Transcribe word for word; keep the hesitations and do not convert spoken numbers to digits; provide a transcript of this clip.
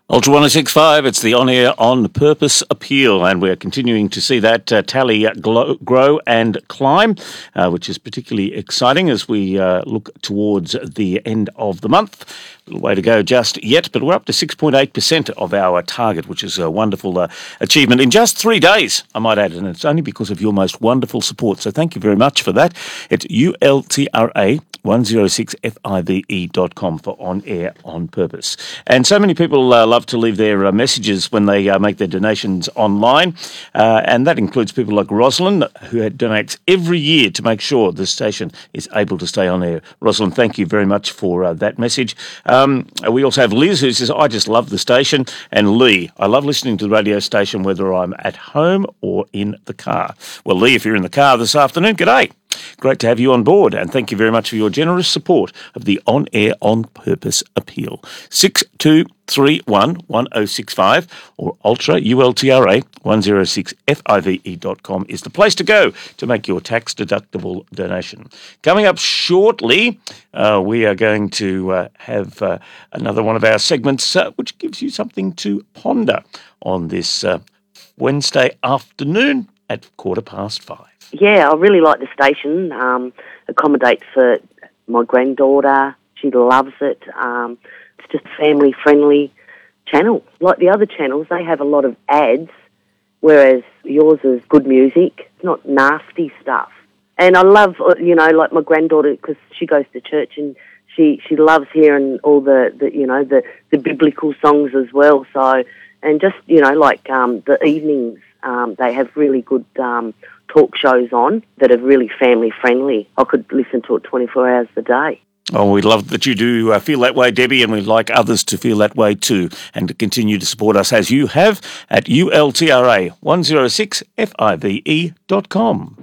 Ultra one oh six point five, it's the on-air On Purpose appeal, and we're continuing to see that uh, tally glow, grow and climb, uh, which is particularly exciting as we uh, look towards the end of the month. A little way to go just yet, but we're up to six point eight percent of our target, which is a wonderful uh, achievement in just three days, I might add, and it's only because of your most wonderful support. So thank you very much for that. It's U L T R A one oh six five e dot com for On Air On Purpose. And so many people uh, love to leave their uh, messages when they uh, make their donations online, uh, and that includes people like Rosalind, who donates every year to make sure the station is able to stay on air. Rosalind, thank you very much for uh, that message. Um, we also have Liz, who says, I just love the station, and Lee, I love listening to the radio station whether I'm at home or in the car. Well, Lee, if you're in the car this afternoon, g'day. Great to have you on board, and thank you very much for your generous support of the On Air On Purpose appeal. six two three one one oh six five or Ultra, U L T R A one oh six five e dot com is the place to go to make your tax-deductible donation. Coming up shortly, uh, we are going to uh, have uh, another one of our segments uh, which gives you something to ponder on this uh, Wednesday afternoon at quarter past five. Yeah, I really like the station. Um, accommodates for my granddaughter. She loves it. Um, it's just a family-friendly channel. Like the other channels, they have a lot of ads, whereas yours is good music. It's not nasty stuff. And I love, you know, like my granddaughter, because she goes to church and she, she loves hearing all the, the you know, the, the biblical songs as well. So, and just, you know, like um, the evenings, um, they have really good um, talk shows on that are really family-friendly. I could listen to it twenty-four hours a day. Oh, we love that you do uh, feel that way, Debbie, and we'd like others to feel that way too, and to continue to support us as you have at U L T R A one oh six five e dot com.